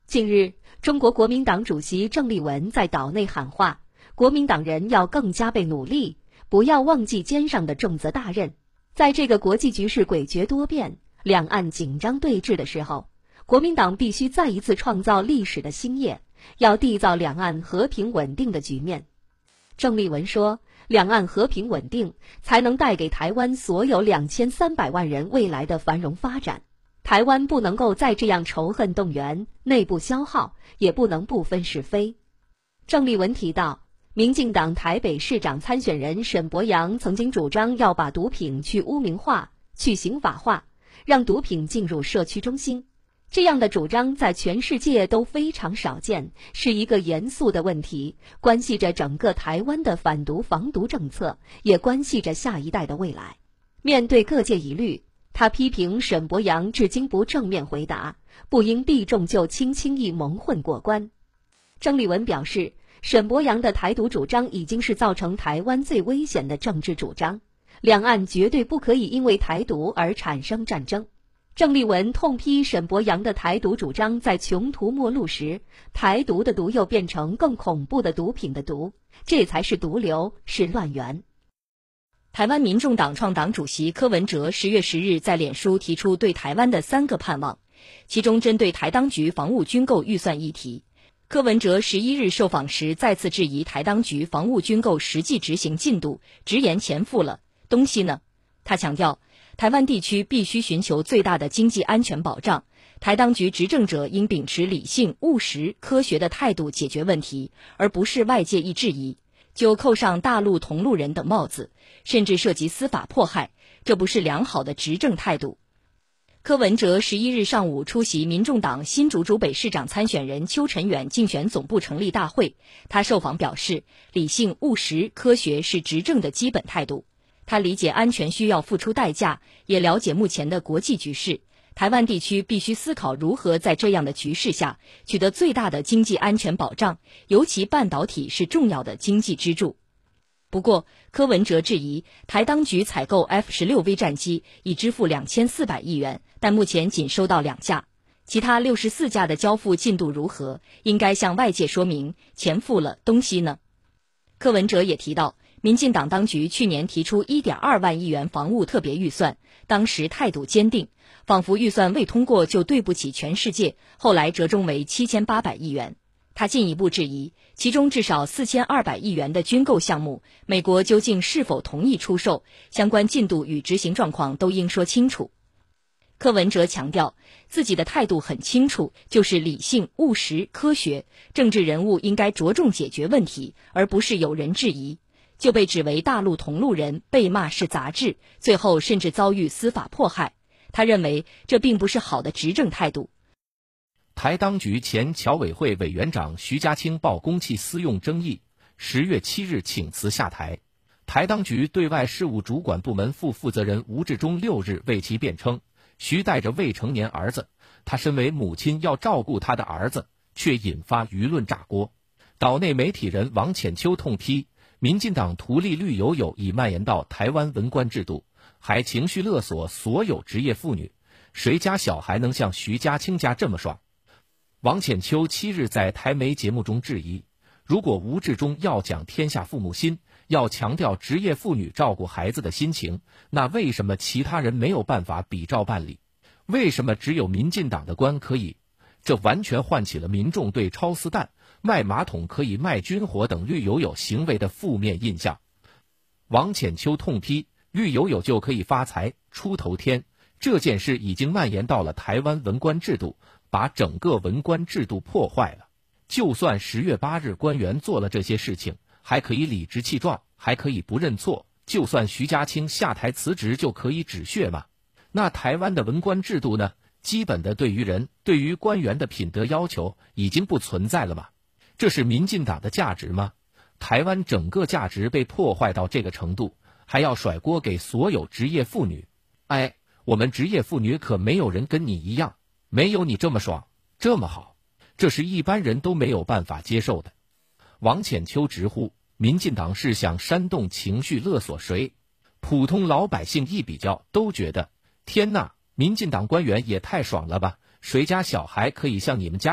近日，中国国民党主席郑丽文在岛内喊话，国民党人要更加倍努力，不要忘记肩上的重责大任。在这个国际局势诡谲多变、两岸紧张对峙的时候，国民党必须再一次创造历史的新业，要缔造两岸和平稳定的局面。郑丽文说，两岸和平稳定才能带给台湾所有2300万人未来的繁荣发展。台湾不能够再这样仇恨动员、内部消耗，也不能不分是非。郑丽文提到，民进党台北市长参选人沈伯洋曾经主张要把毒品去污名化、去刑法化，让毒品进入社区中心。这样的主张在全世界都非常少见，是一个严肃的问题，关系着整个台湾的反毒防毒政策，也关系着下一代的未来。面对各界疑虑，他批评沈伯洋至今不正面回答，不应避重就轻，轻易蒙混过关。郑丽文表示，沈伯洋的台独主张已经是造成台湾最危险的政治主张，两岸绝对不可以因为台独而产生战争。郑丽文痛批沈伯洋的台独主张在穷途末路时，台独的毒又变成更恐怖的毒品的毒，这才是毒瘤，是乱源。 台湾民众党创党主席柯文哲10月10日在脸书提出对台湾的3个盼望，其中针对台当局防务军购预算议题，柯文哲11日受访时再次质疑台当局防务军购实际执行进度，直言钱付了，东西呢？他强调，台湾地区必须寻求最大的经济安全保障，台当局执政者应秉持理性、务实、科学的态度解决问题，而不是外界一质疑就扣上大陆同路人等帽子，甚至涉及司法迫害，这不是良好的执政态度。柯文哲11日上午出席民众党新竹竹北市长参选人邱成远竞选总部成立大会，他受访表示，理性、务实、科学是执政的基本态度。他理解安全需要付出代价，也了解目前的国际局势，台湾地区必须思考如何在这样的局势下取得最大的经济安全保障，尤其半导体是重要的经济支柱。不过，柯文哲质疑台当局采购 F-16V 战机已支付2400亿元，但目前仅收到2架，其他64架的交付进度如何？应该向外界说明，钱付了，东西呢？柯文哲也提到，民进党当局去年提出 1.2 万亿元防务特别预算，当时态度坚定，仿佛预算未通过就对不起全世界，后来折中为7800亿元。他进一步质疑，其中至少4200亿元的军购项目，美国究竟是否同意出售，相关进度与执行状况都应说清楚。柯文哲强调，自己的态度很清楚，就是理性、务实、科学，政治人物应该着重解决问题，而不是有人质疑就被指为大陆同路人，被骂是杂志，最后甚至遭遇司法迫害。他认为这并不是好的执政态度。 台当局前侨委会委员长徐家清曝公器私用争议，10月7日请辞下台。台当局对外事务主管部门副负责人吴志忠6日为其辩称，徐带着未成年儿子，他身为母亲要照顾他的儿子，却引发舆论炸锅。岛内媒体人王浅秋痛批，民进党图利绿油油已蔓延到台湾文官制度，还情绪勒索所有职业妇女，谁家小孩能像徐家清家这么爽？王浅秋7日在台媒节目中质疑，如果吴志忠要讲天下父母心，要强调职业妇女照顾孩子的心情，那为什么其他人没有办法比照办理？为什么只有民进党的官可以？这完全唤起了民众对超丝蛋、卖马桶可以卖军火等绿油油行为的负面印象。王浅秋痛批，绿油油就可以发财出头天，这件事已经蔓延到了台湾文官制度，把整个文官制度破坏了。就算10月8日官员做了这些事情，还可以理直气壮，还可以不认错，就算徐家清下台辞职就可以止血吗？那台湾的文官制度呢？基本的对于人、对于官员的品德要求已经不存在了吗？这是民进党的价值吗？台湾整个价值被破坏到这个程度，还要甩锅给所有职业妇女？哎，我们职业妇女可没有人跟你一样，没有你这么爽，这么好，这是一般人都没有办法接受的。王浅秋直呼，民进党是想煽动情绪勒索谁？普通老百姓一比较都觉得，天哪，民进党官员也太爽了吧，谁家小孩可以像你们家